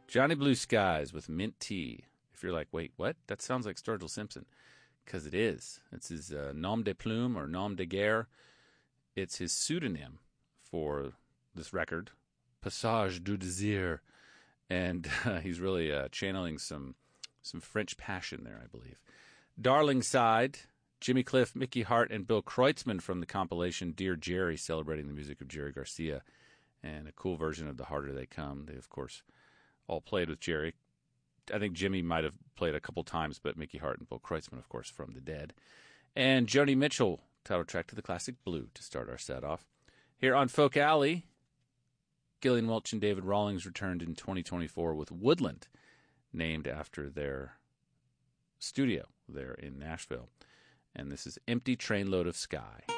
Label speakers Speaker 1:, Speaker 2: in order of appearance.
Speaker 1: Johnny Blue Skies with Mint Tea. If you're like, wait, what? That sounds like Sturgill Simpson. Because it is. It's his nom de plume or nom de guerre. It's his pseudonym for this record, Passage du Désir. And he's really channeling some French passion there, I believe. Darling Side, Jimmy Cliff, Mickey Hart, and Bill Kreutzmann from the compilation Dear Jerry, celebrating the music of Jerry Garcia. And a cool version of The Harder They Come. They, of course, all played with Jerry. I think Jimmy might have played a couple times, but Mickey Hart and Bill Kreutzmann, of course, from The Dead. And Joni Mitchell, title track to the classic Blue, to start our set off. Here on Folk Alley, Gillian Welch and David Rawlings returned in 2024 with Woodland, named after their studio there in Nashville. And this is Empty Trainload of Sky.